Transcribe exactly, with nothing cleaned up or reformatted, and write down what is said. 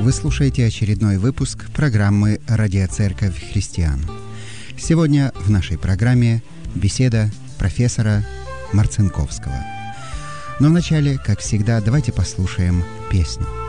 Вы слушаете очередной выпуск программы «Радиоцерковь христиан». Сегодня в нашей программе беседа профессора Марцинковского. Но вначале, как всегда, давайте послушаем песню.